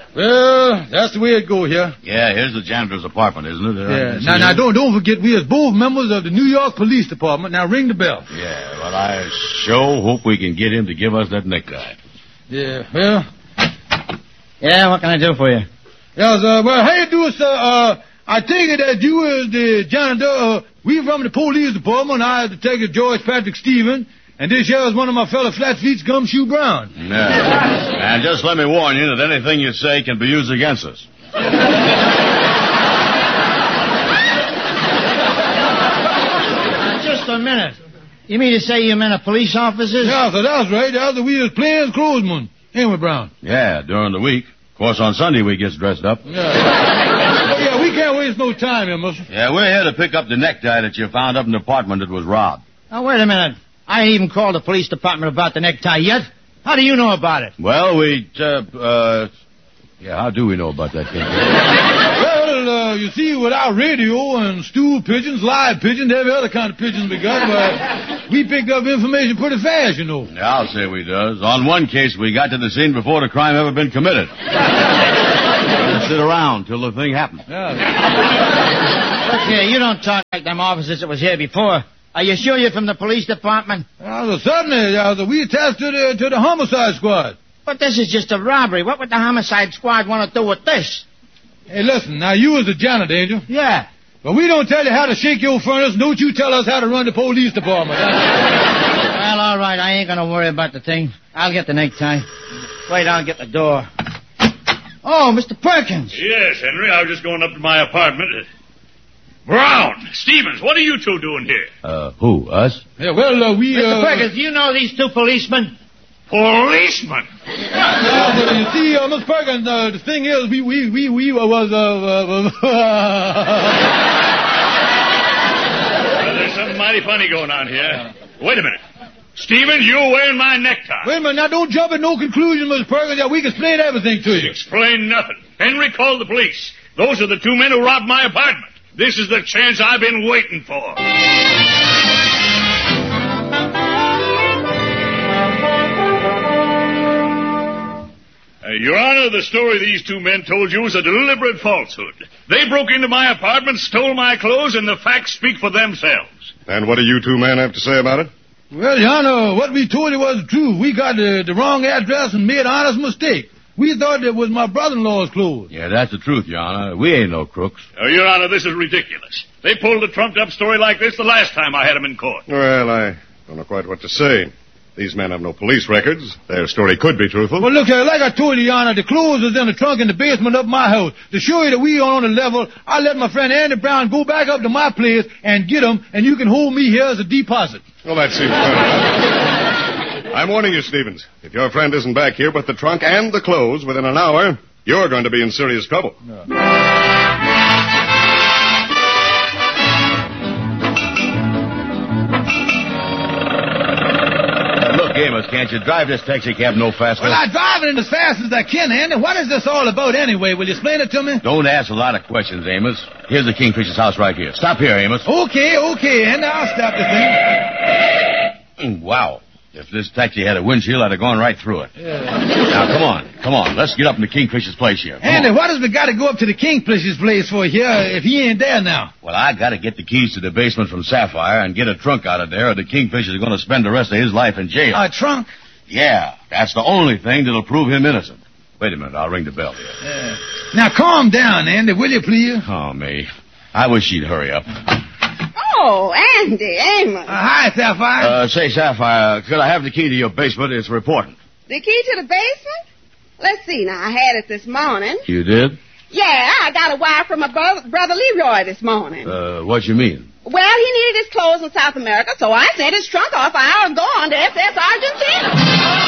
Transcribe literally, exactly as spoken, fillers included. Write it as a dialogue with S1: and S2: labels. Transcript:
S1: Well, that's the way it go here.
S2: Yeah, here's the janitor's apartment, isn't it? Uh,
S1: Yeah. Now, now, don't don't forget we are both members of the New York Police Department. Now, ring the bell.
S2: Yeah, well, I sure hope we can get him to give us that necktie.
S1: Yeah, well...
S3: Yeah, what can I do for you?
S1: Yes, uh, well, how you do, sir? Uh, I take it that you is the janitor. Uh, we from the police department. I have Detective George Patrick Stevens. And this here is one of my fellow flat feet, Gumshoe Brown.
S2: No. And just let me warn you that anything you say can be used against us.
S3: Just a minute. You mean to say you men are police officers?
S1: Yeah, so that's right. That's the we is plain clothesmen. Ain't we, Brown?
S2: Yeah, during the week. Of course, on Sunday we gets dressed up.
S1: Yeah. Oh, yeah, we can't waste no time here, mister.
S2: Yeah, we're here to pick up the necktie that you found up in the apartment that was robbed.
S3: Oh, wait a minute. I ain't even called the police department about the necktie yet. How do you know about it?
S2: Well, we, uh, uh, yeah, how do we know about that, King?
S1: Well, uh, you see, with our radio and stool pigeons, live pigeons, every other kind of pigeons we got, but we picked up information pretty fast, you know.
S2: Yeah, I'll say we does. On one case, we got to the scene before the crime ever been committed. Didn't sit around till the thing happened.
S1: Yeah.
S3: Look here, you don't talk like them officers that was here before. Are you sure you're from the police department?
S1: Yeah, so certainly, yeah, so we attached to the, to the homicide squad.
S3: But this is just a robbery. What would the homicide squad want to do with this?
S1: Hey, listen, now you was the janitor, ain't you?
S3: Yeah.
S1: But we don't tell you how to shake your furnace, don't you tell us how to run the police department.
S3: Well, all right, I ain't gonna worry about the thing. I'll get the necktie. Wait, I'll get the door. Oh, Mister Perkins.
S4: Yes, Henry, I was just going up to my apartment. Brown, Stevens, what are you two doing here?
S2: Uh, who, us?
S1: Yeah, well, uh, we,
S3: Mister
S1: uh...
S3: Perkins, do you know these two policemen?
S4: Policemen?
S1: Yeah, but you see, uh, Mister Perkins, uh, the thing is, we, we, we, we uh, was, uh... uh,
S4: Well, there's something mighty funny going on here. Wait a minute. Stevens, you're wearing my necktie.
S1: Wait a minute, now don't jump at no conclusion, Mister Perkins. Yeah, we can explain everything to you.
S4: Explain nothing. Henry called the police. Those are the two men who robbed my apartment. This is the chance I've been waiting for. Uh, Your Honor, the story these two men told you was a deliberate falsehood. They broke into my apartment, stole my clothes, and the facts speak for themselves.
S5: And what do you two men have to say about it?
S1: Well, Your Honor, what we told you was true. We got the, the wrong address and made an honest mistake. We thought it was my brother-in-law's clothes.
S2: Yeah, that's the truth, Your Honor. We ain't no crooks.
S4: Uh, Your Honor, this is ridiculous. They pulled a trumped-up story like this the last time I had them in court.
S5: Well, I don't know quite what to say. These men have no police records. Their story could be truthful.
S1: Well, look here, like I told you, Your Honor, the clothes is in the trunk in the basement of my house. To show you that we are on the level, I let my friend Andy Brown go back up to my place and get them, and you can hold me here as a deposit.
S5: Well, that seems fair enough. I'm warning you, Stevens. If your friend isn't back here with the trunk and the clothes within an hour, you're going to be in serious trouble.
S1: No.
S2: Look, Amos, can't you drive this taxi cab no faster?
S1: Well, I'm driving it as fast as I can, Andy. What is this all about anyway? Will you explain it to me?
S2: Don't ask a lot of questions, Amos. Here's the Kingfisher's house right here. Stop here, Amos.
S1: Okay, okay, Andy, I'll stop the thing.
S2: Mm, wow. If this taxi had a windshield, I'd have gone right through it.
S1: Yeah.
S2: Now, come on. Come on. Let's get up in the Kingfisher's place here. Come
S1: Andy,
S2: on.
S1: what does we got to go up to the Kingfisher's place for here if he ain't there now?
S2: Well, I got to get the keys to the basement from Sapphire and get a trunk out of there, or the Kingfisher's going to spend the rest of his life in jail.
S1: A trunk?
S2: Yeah, that's the only thing that'll prove him innocent. Wait a minute. I'll ring the bell here.
S1: Yeah. Now, calm down, Andy, will you, please?
S2: Oh, me. I wish she'd hurry up.
S6: Oh, Andy, Amos.
S1: Uh, hi, Sapphire.
S2: Uh, say, Sapphire, could I have the key to your basement? It's important.
S6: The key to the basement? Let's see now. I had it this morning.
S2: You did?
S6: Yeah, I got a wire from my brother, brother Leroy this morning.
S2: Uh, what you mean?
S6: Well, he needed his clothes in South America, so I sent his trunk off an hour ago on to S S Argentina.